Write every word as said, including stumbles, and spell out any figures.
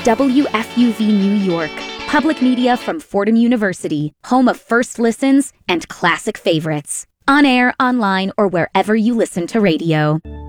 W F U V New York, public media from Fordham University, home of first listens and classic favorites. On air, online, or wherever you listen to radio.